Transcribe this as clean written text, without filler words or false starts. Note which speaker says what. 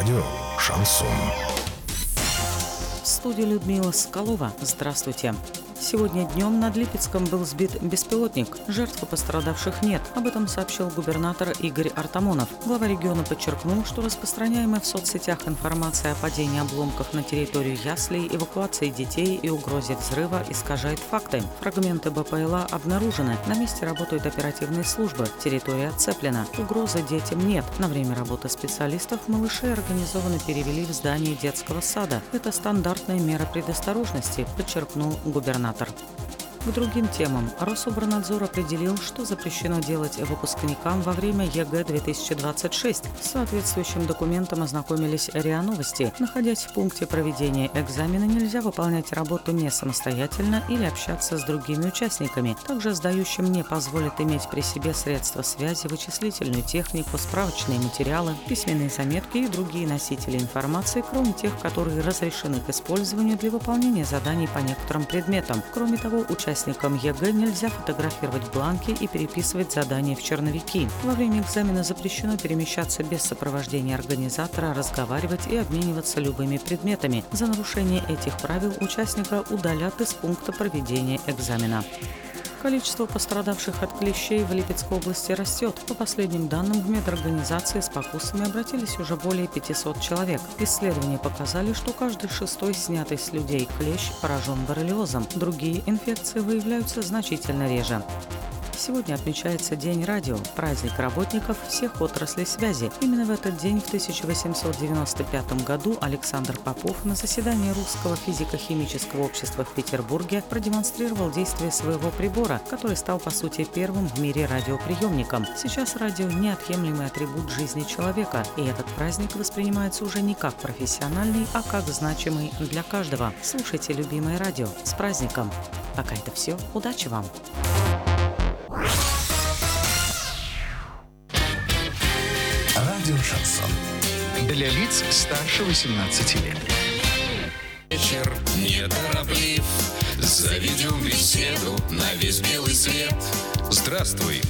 Speaker 1: Радио «Шансон».
Speaker 2: В студии Людмила Соколова. Здравствуйте. Сегодня днем над Липецком был сбит беспилотник. Жертв и пострадавших нет. Об этом сообщил губернатор Игорь Артамонов. Глава региона подчеркнул, что распространяемая в соцсетях информация о падении обломков на территорию яслей, эвакуации детей и угрозе взрыва искажает факты. Фрагменты БПЛА обнаружены. На месте работают оперативные службы. Территория оцеплена. Угрозы детям нет. На время работы специалистов малышей организованно перевели в здание детского сада. Это стандартная мера предосторожности, подчеркнул губернатор. К другим темам. Рособорнадзор определил, что запрещено делать выпускникам во время ЕГЭ-2026. С соответствующим документом ознакомились РИА Новости. Находясь в пункте проведения экзамена, нельзя выполнять работу не самостоятельно или общаться с другими участниками. Также сдающим не позволят иметь при себе средства связи, вычислительную технику, справочные материалы, письменные заметки и другие носители информации, кроме тех, которые разрешены к использованию для выполнения заданий по некоторым предметам. Кроме того, участникам ЕГЭ нельзя фотографировать бланки и переписывать задания в черновики. Во время экзамена запрещено перемещаться без сопровождения организатора, разговаривать и обмениваться любыми предметами. За нарушение этих правил участника удалят из пункта проведения экзамена. Количество пострадавших от клещей в Липецкой области растет. По последним данным, в медорганизации с покусами обратились уже более 500 человек. Исследования показали, что каждый шестой снятый с людей клещ поражен боррелиозом. Другие инфекции выявляются значительно реже. Сегодня отмечается День радио, праздник работников всех отраслей связи. Именно в этот день в 1895 году Александр Попов на заседании Русского физико-химического общества в Петербурге продемонстрировал действие своего прибора, который стал, по сути, первым в мире радиоприемником. Сейчас радио – неотъемлемый атрибут жизни человека, и этот праздник воспринимается уже не как профессиональный, а как значимый для каждого. Слушайте любимое радио. С праздником! Пока это все. Удачи вам!
Speaker 1: Радио «Шансон».
Speaker 3: Для лиц старше 18 лет.
Speaker 4: Вечер нетороплив, заведем беседу на весь белый свет.
Speaker 3: Здравствуй,